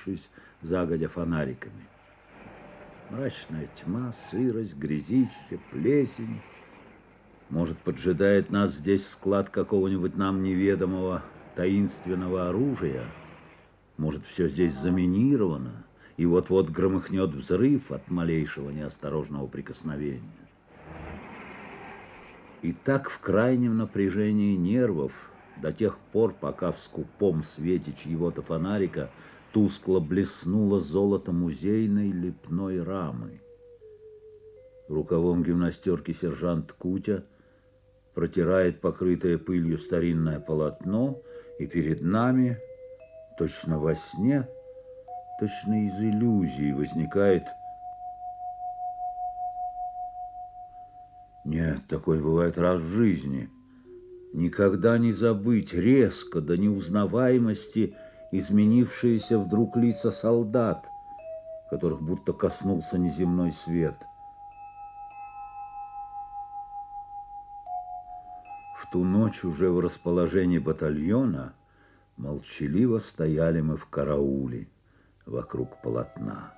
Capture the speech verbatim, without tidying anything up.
осветившись загодя фонариками. Мрачная тьма, сырость, грязище, плесень. Может, поджидает нас здесь склад какого-нибудь нам неведомого таинственного оружия? Может, все здесь заминировано, и вот-вот громыхнет взрыв от малейшего неосторожного прикосновения? И так в крайнем напряжении нервов до тех пор, пока в скупом свете чьего-то фонарика тускло блеснуло золото музейной лепной рамы. В рукавом гимнастерки сержант Кутя протирает покрытое пылью старинное полотно, и перед нами, точно во сне, точно из иллюзии возникает... Нет, такое бывает раз в жизни. Никогда не забыть резко, до неузнаваемости, изменившиеся вдруг лица солдат, которых будто коснулся неземной свет. В ту ночь уже в расположении батальона молчаливо стояли мы в карауле вокруг полотна.